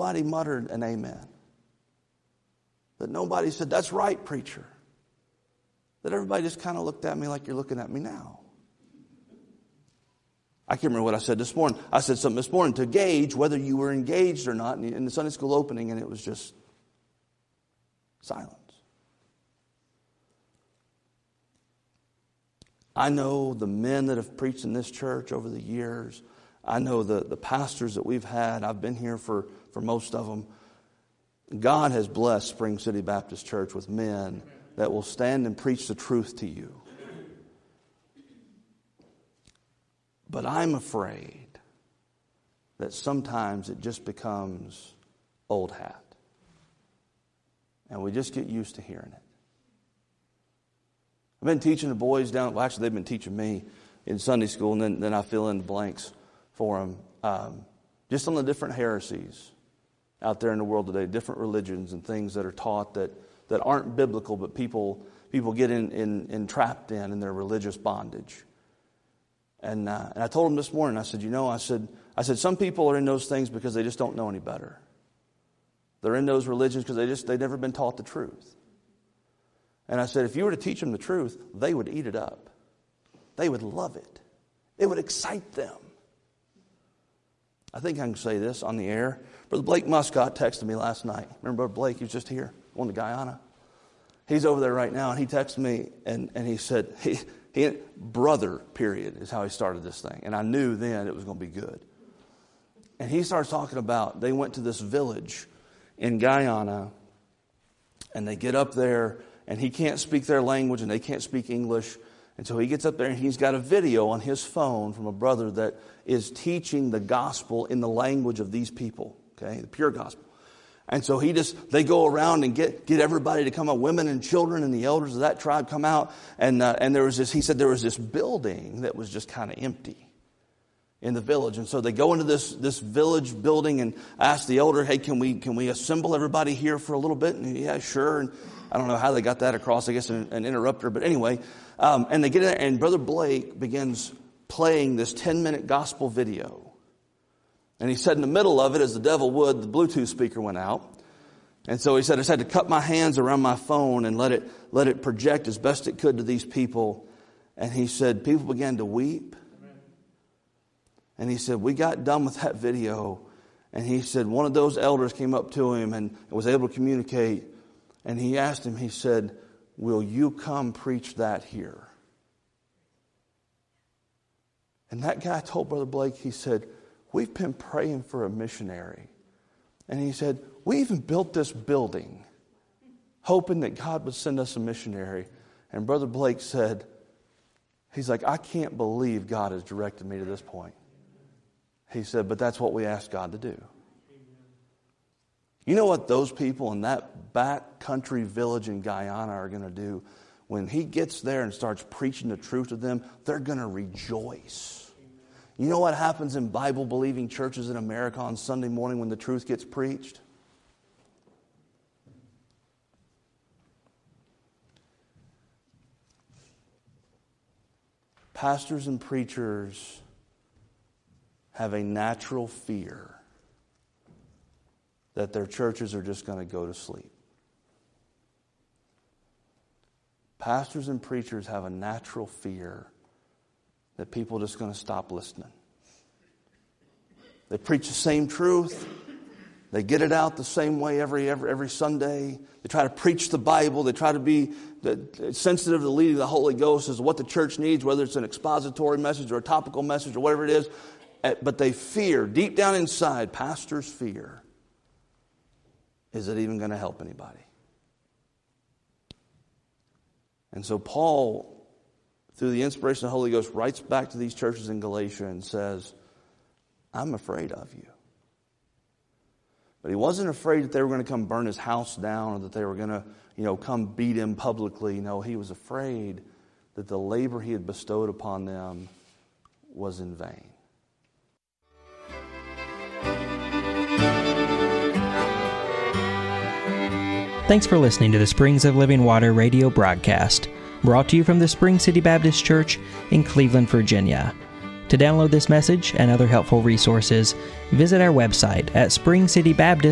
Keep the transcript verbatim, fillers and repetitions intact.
nobody muttered an amen. That nobody said, that's right, preacher. That everybody just kind of looked at me like you're looking at me now. I can't remember what I said this morning. I said something this morning to gauge whether you were engaged or not in the Sunday school opening, and it was just silence. I know the men that have preached in this church over the years. I know the, the pastors that we've had. I've been here for, for most of them. God has blessed Spring City Baptist Church with men that will stand and preach the truth to you. But I'm afraid that sometimes it just becomes old hat. And we just get used to hearing it. I've been teaching the boys down, well, actually they've been teaching me in Sunday school, and then, then I fill in the blanks for them. Um, just on the different heresies out there in the world today, different religions and things that are taught that, that aren't biblical, but people people get in, in, entrapped in in their religious bondage. And, uh, and I told them this morning, I said, you know, I said, I said, some people are in those things because they just don't know any better. They're in those religions because they just, they've never been taught the truth. And I said, if you were to teach them the truth, they would eat it up. They would love it. It would excite them. I think I can say this on the air. Brother Blake Muscott texted me last night. Remember Brother Blake? He was just here, going to Guyana. He's over there right now, and he texted me, and, and he said, he, he, brother, period, is how he started this thing. And I knew then it was going to be good. And he starts talking about, they went to this village in Guyana, and they get up there, and he can't speak their language, and they can't speak English. And so he gets up there, and he's got a video on his phone from a brother that is teaching the gospel in the language of these people, okay, the pure gospel. And so he just, they go around and get, get everybody to come out, women and children and the elders of that tribe come out. And uh, and there was this, he said there was this building that was just kind of empty in the village. And so they go into this this village building and ask the elder, hey, can we can we assemble everybody here for a little bit? And yeah, sure. And I don't know how they got that across, I guess an, an interrupter. But anyway, um, and they get in there, and Brother Blake begins playing this ten-minute gospel video. And he said in the middle of it, as the devil would, the Bluetooth speaker went out. And so he said, I just had to cut my hands around my phone and let it let it project as best it could to these people. And he said, people began to weep. Amen. And he said, we got done with that video. And he said, one of those elders came up to him and was able to communicate. And he asked him, he said, will you come preach that here? And that guy told Brother Blake, he said, we've been praying for a missionary. And he said, we even built this building hoping that God would send us a missionary. And Brother Blake said, he's like, I can't believe God has directed me to this point. He said, but that's what we asked God to do. You know what those people in that back country village in Guyana are going to do? When he gets there and starts preaching the truth to them, they're going to rejoice. You know what happens in Bible-believing churches in America on Sunday morning when the truth gets preached? Pastors and preachers have a natural fear that their churches are just going to go to sleep. Pastors and preachers have a natural fear that people are just going to stop listening. They preach the same truth. They get it out the same way every every every Sunday. They try to preach the Bible. They try to be sensitive to the leading of the Holy Ghost as what the church needs, whether it's an expository message or a topical message or whatever it is. But they fear, deep down inside, pastors fear, is it even going to help anybody? And so Paul, through the inspiration of the Holy Ghost, writes back to these churches in Galatia and says, I'm afraid of you. But he wasn't afraid that they were going to come burn his house down or that they were going to, you know, come beat him publicly. No, he was afraid that the labor he had bestowed upon them was in vain. Thanks for listening to the Springs of Living Water radio broadcast, brought to you from the Spring City Baptist Church in Cleveland, Virginia. To download this message and other helpful resources, visit our website at spring city baptist